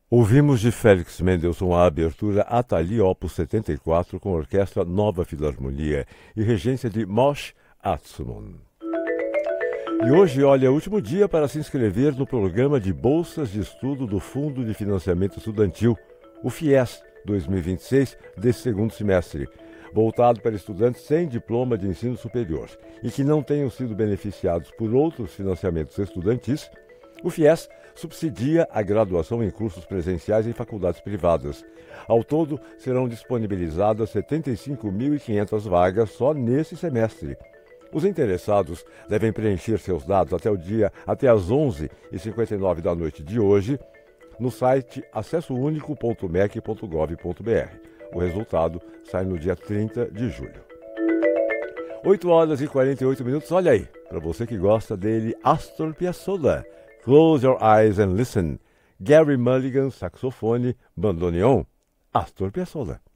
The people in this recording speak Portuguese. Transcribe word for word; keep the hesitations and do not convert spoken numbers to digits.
Ouvimos de Félix Mendelssohn a abertura Athalie Opus setenta e quatro com a orquestra Nova Filarmonia e regência de Moshe Atzmon. E hoje, olha, é o último dia para se inscrever no programa de bolsas de estudo do Fundo de Financiamento Estudantil, o FIES dois mil e vinte e seis, desse segundo semestre, voltado para estudantes sem diploma de ensino superior e que não tenham sido beneficiados por outros financiamentos estudantis. O FIES subsidia a graduação em cursos presenciais em faculdades privadas. Ao todo, serão disponibilizadas setenta e cinco mil e quinhentas vagas só nesse semestre. Os interessados devem preencher seus dados até o dia até às onze e cinquenta e nove da noite de hoje no site acesso único ponto m e c ponto gov ponto b r. O resultado sai no dia trinta de julho. oito horas e quarenta e oito minutos, olha aí, para você que gosta dele, Astor Piazzolla. Close Your Eyes and Listen. Gary Mulligan, saxofone, bandoneon, Astor Piazzolla.